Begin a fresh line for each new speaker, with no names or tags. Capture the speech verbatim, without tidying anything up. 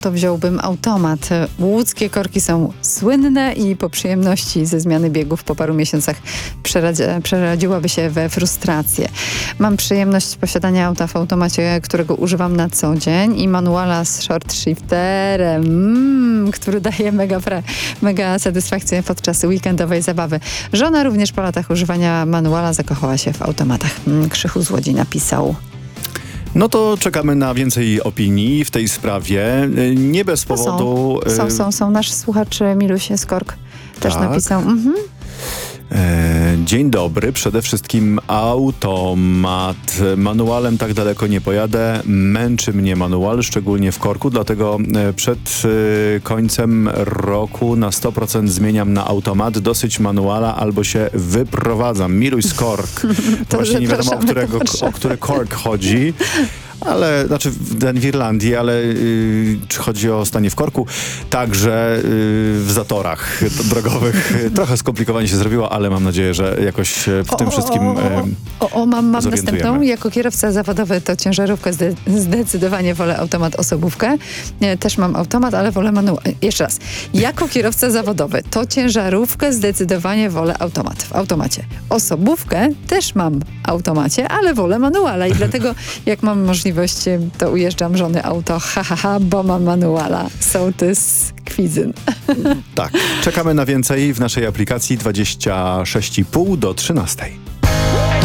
to wziąłbym automat. Łódzkie korki są słynne i po przyjemności ze zmiany biegów po paru miesiącach przeradzi- przeradziłaby się we frustrację. Mam przyjemność posiadania auta w automacie, którego używam na co dzień i manuala z short shifterem, mm, który daje mega, pre, mega satysfakcję podczas weekendowej zabawy. Żona również po latach używania manuala zakochała się w automatach. Mm, Krzychu z Łodzi napisał.
No to czekamy na więcej opinii w tej sprawie. Nie bez
No
powodu...
Są, są, są, są. Nasz słuchacz Miluś Skork też
Tak.
napisał. Mhm.
E, dzień dobry. Przede wszystkim automat. Manualem tak daleko nie pojadę. Męczy mnie manual, szczególnie w korku, dlatego e, przed e, końcem roku na sto procent zmieniam na automat. Dosyć manuala albo się wyprowadzam. Miluj z kork. Właśnie nie wiadomo, o, którego, o który kork chodzi. Ale, znaczy w, w Irlandii, ale yy, czy chodzi o stanie w korku? Także yy, w zatorach drogowych trochę skomplikowanie się zrobiło, ale mam nadzieję, że jakoś w tym
o,
wszystkim
O, o, o, o mam, mam następną. Jako kierowca zawodowy to ciężarówkę zde zdecydowanie wolę automat osobówkę. Nie, też mam automat, ale wolę manual. Jeszcze raz. Jako kierowca zawodowy to ciężarówkę zdecydowanie wolę automat. W automacie. Osobówkę też mam w automacie, ale wolę manuala i dlatego jak mam możliwość to ujeżdżam żony auto, ha, ha, ha, bo mam manuala. Sołtys Kwizyn.
Tak, czekamy na więcej w naszej aplikacji dwadzieścia sześć i pół do trzynastej.